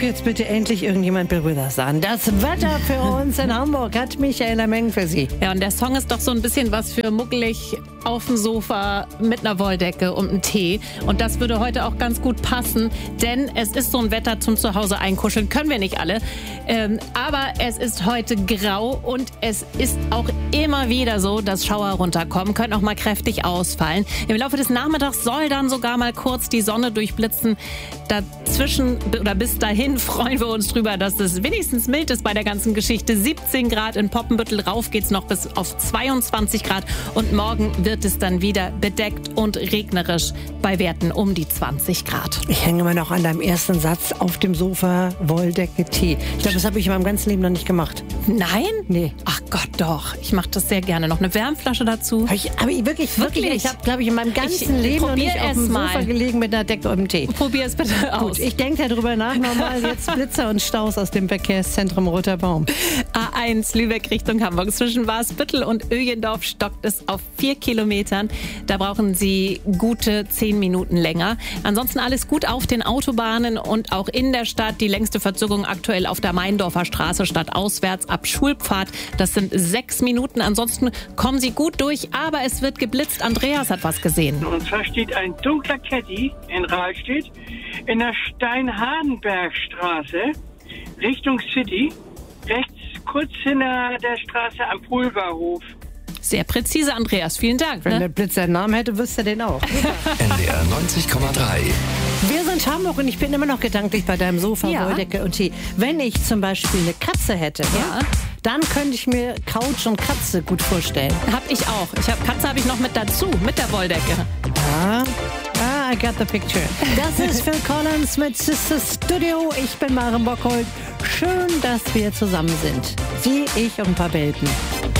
Ruf jetzt bitte endlich irgendjemand Bill Withers an. Das Wetter für uns in Hamburg hat Michaela Meng für Sie. Ja, und der Song ist doch so ein bisschen was für muckelig auf dem Sofa mit einer Wolldecke und einem Tee. Und das würde heute auch ganz gut passen, denn es ist so ein Wetter zum Zuhause einkuscheln. Können wir nicht alle. Aber es ist heute grau und es ist auch immer wieder so, dass Schauer runterkommen, können auch mal kräftig ausfallen. Im Laufe des Nachmittags soll dann sogar mal kurz die Sonne durchblitzen. Dazwischen oder bis dahin freuen wir uns drüber, dass es wenigstens mild ist bei der ganzen Geschichte. 17 Grad in Poppenbüttel, rauf geht's noch bis auf 22 Grad und morgen wird es dann wieder bedeckt und regnerisch bei Werten um die 20 Grad. Ich hänge immer noch an deinem ersten Satz auf dem Sofa, Wolldecke, Tee. Ich glaube, das habe ich in meinem ganzen Leben noch nicht gemacht. Nein? Nee. Ach Gott, doch. Ich mache das sehr gerne. Noch eine Wärmflasche dazu. Aber wirklich, ich habe, glaube ich, in meinem ganzen Leben noch nicht auf dem Sofa gelegen mit einer Decke und einem Tee. Probier es bitte aus. Gut, ich denke darüber nach. Nochmal jetzt Blitzer und Staus aus dem Verkehrszentrum Roter Baum. A1 Lübeck Richtung Hamburg. Zwischen Wasbüttel und Öjendorf stockt es auf 4 Kilometern. Da brauchen Sie gute 10 Minuten länger. Ansonsten alles gut auf den Autobahnen und auch in der Stadt. Die längste Verzögerung aktuell auf der Meindorfer Straße stadtauswärts ab Schulpfad. Das sind 6 Minuten. Ansonsten kommen Sie gut durch, aber es wird geblitzt. Andreas hat was gesehen. Und zwar steht ein dunkler Caddy in Rahlstedt in der Steinhadenbergstraße Richtung City, rechts kurz hinter der Straße am Pulverhof. Sehr präzise, Andreas. Vielen Dank. Wenn der Blitz einen Namen hätte, wüsste er den auch. NDR 90,3. Wir sind Hamburg und ich bin immer noch gedanklich bei deinem Sofa, Ja. Wolldecke und Tee. Wenn ich zum Beispiel eine Katze hätte, dann könnte ich mir Couch und Katze gut vorstellen. Hab ich auch. Katze habe ich noch mit dazu, mit der Wolldecke. I got the picture. Das ist Phil Collins mit Sister Studio. Ich bin Maren Bockholt. Schön, dass wir zusammen sind. Sie, ich und ein paar Welpen.